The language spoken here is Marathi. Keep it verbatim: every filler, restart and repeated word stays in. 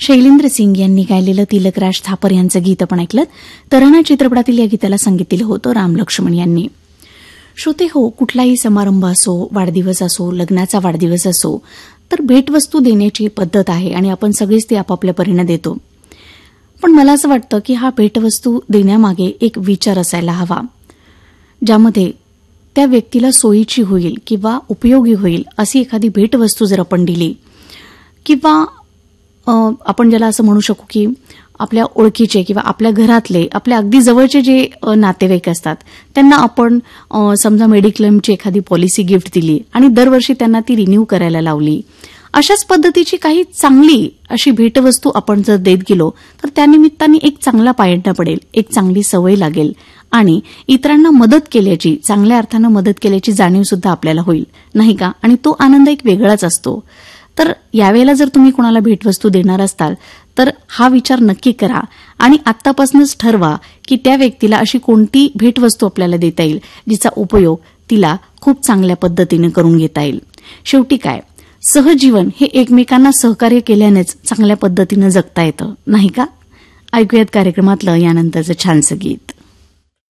शैलेंद्र सिंग यांनी गायलेलं तिलकराज थापर यांचं गीत आपण ऐकलं. तराणा चित्रपटातील या गीताला संगीत दिलं होतं राम लक्ष्मण यांनी. श्रोते हो, कुठलाही समारंभ असो, वाढदिवस असो, लग्नाचा वाढदिवस असो, तर भेटवस्तू देण्याची पद्धत आहे आणि आपण सगळेच ते आपापल्या परीने देतो. पण मला असं वाटतं की हा भेटवस्तू देण्यामागे एक विचार असायला हवा, ज्यामध्ये त्या व्यक्तीला सोयीची होईल किंवा उपयोगी होईल अशी एखादी भेटवस्तू जर आपण दिली, किंवा आपण ज्याला असं म्हणू शकू की आपल्या ओळखीचे किंवा आपल्या घरातले, आपल्या अगदी जवळचे जे नातेवाईक असतात त्यांना आपण समजा मेडिक्लेमची एखादी पॉलिसी गिफ्ट दिली आणि दरवर्षी त्यांना ती रिन्यू करायला लावली, अशाच पद्धतीची काही चांगली अशी भेटवस्तू आपण जर देत गेलो तर त्यानिमित्ताने एक चांगला पायंडा पडेल, एक चांगली सवय लागेल आणि इतरांना मदत केल्याची, चांगल्या अर्थानं मदत केल्याची जाणीव सुद्धा आपल्याला होईल, नाही का? आणि तो आनंद एक वेगळाच असतो. तर यावेळेला जर तुम्ही कोणाला भेटवस्तू देणार असाल तर हा विचार नक्की करा आणि आत्तापासूनच ठरवा की त्या व्यक्तीला अशी कोणती भेटवस्तू आपल्याला देता येईल जिचा उपयोग तिला खूप चांगल्या पद्धतीने करून घेता येईल. शेवटी काय, सहजीवन हे एकमेकांना सहकार्य केल्यानेच चांगल्या पद्धतीनं जगता येतं, नाही का? ऐकूयात कार्यक्रमातलं यानंतरचं छानसं गीत.